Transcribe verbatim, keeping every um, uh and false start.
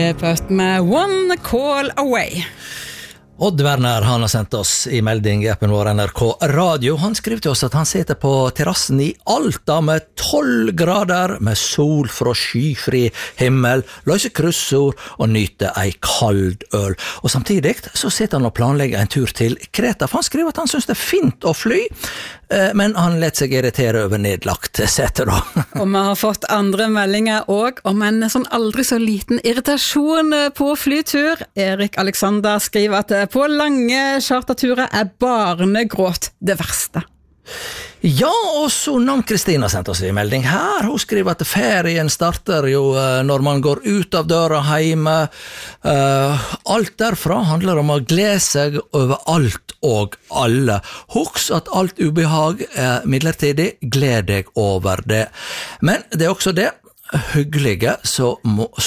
Pøtt med One Call Away. Odd Werner, han har sendt oss i melding i appen vår N R K Radio. Han skriver til oss at han sitter på terrassen i Alta med tolv grader, med sol fra skyfri himmel, løser kryssord og nyter ei kald øl. Og samtidig så sitter han og planlegger en tur til Kreta, for han skriver at han synes det er fint å fly, men han let seg irritere over nedlagt sete da. Og vi har fått andre meldinger også om en sånn aldri så liten irritasjon på flytur. Erik Alexander skriver at på lange charterturer er barnegråt det verste. Ja, og så navn Kristina sendte oss i melding her. Hun skriver at ferien starter jo når man går ut av døra hjemme. Alt derfra handler om å glede seg over alt og alle. Husk at alt ubehag er midlertidig, gled deg over det. Men det er også det hyggelige som må,